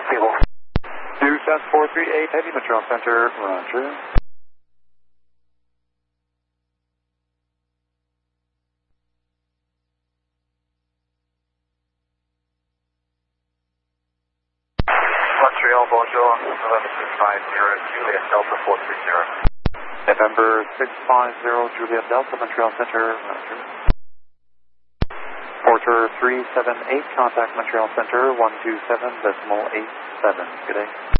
Table. New South 438 Heavy Montreal Center, roger. Montreal, bonjour, November 650, Juliet Delta 430. November 650 Juliet Delta, Montreal Center, roger. Porter 378, contact Montreal Center 127.87. Good day.